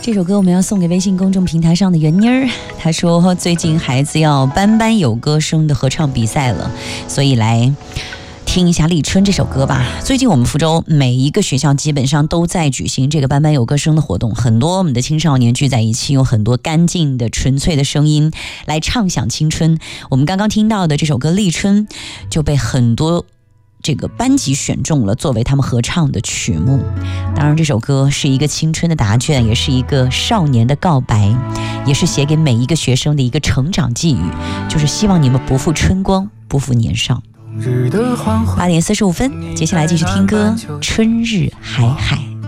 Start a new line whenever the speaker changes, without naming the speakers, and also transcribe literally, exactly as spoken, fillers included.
这首歌我们要送给微信公众平台上的袁妮儿，她说最近孩子要班班有歌声的合唱比赛了，所以来听一下立春这首歌吧。最近我们福州每一个学校基本上都在举行这个班班有歌声的活动，很多我们的青少年聚在一起，用很多干净的纯粹的声音来畅想青春。我们刚刚听到的这首歌立春就被很多这个班级选中了作为他们合唱的曲目。当然这首歌是一个青春的答卷，也是一个少年的告白，也是写给每一个学生的一个成长寄语，就是希望你们不负春光，不负年少。八点四十五分，接下来继续听歌《春日海海》。